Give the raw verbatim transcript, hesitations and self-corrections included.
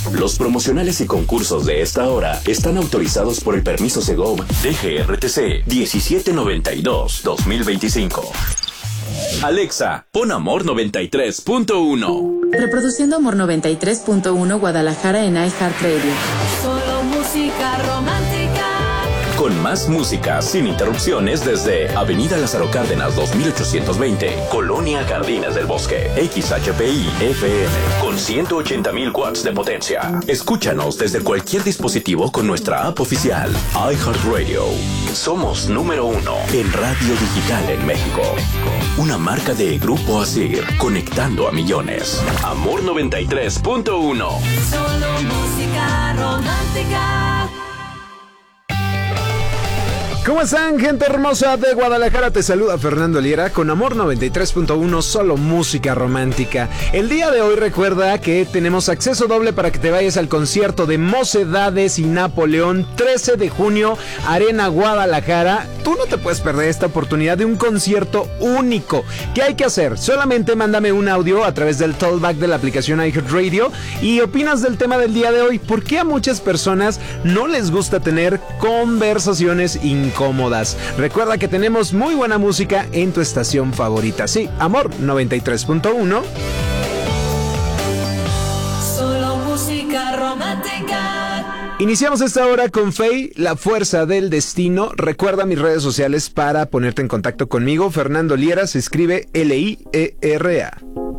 Los promocionales y concursos de esta hora están autorizados por el permiso Segov D G R T C diecisiete noventa y dos dos mil veinticinco. Alexa, pon Amor noventa y tres punto uno. Reproduciendo Amor noventa y tres punto uno Guadalajara en iHeartRadio. Solo música romántica. Con más música sin interrupciones desde Avenida Lázaro Cárdenas dos mil ochocientos veinte, Colonia Jardines del Bosque, X H P I F M, con ciento ochenta mil watts de potencia. Escúchanos desde cualquier dispositivo con nuestra app oficial, iHeartRadio. Somos número uno en radio digital en México. Una marca de Grupo Asir, conectando a millones. Amor noventa y tres punto uno. Solo música romántica. ¿Cómo están, gente hermosa de Guadalajara? Te saluda Fernando Liera con Amor noventa y tres punto uno, solo música romántica. El día de hoy recuerda que tenemos acceso doble para que te vayas al concierto de Mocedades y Napoleón, trece de junio, Arena Guadalajara. Tú no te puedes perder esta oportunidad de un concierto único. ¿Qué hay que hacer? Solamente mándame un audio a través del tollback de la aplicación iHeartRadio y opinas del tema del día de hoy. ¿Por qué a muchas personas no les gusta tener conversaciones incómodas? Cómodas. Recuerda que tenemos muy buena música en tu estación favorita. Sí, Amor noventa y tres punto uno. Solo música romántica. Iniciamos esta hora con Faye, La Fuerza del Destino. Recuerda mis redes sociales para ponerte en contacto conmigo. Fernando Liera, se escribe L I E R A.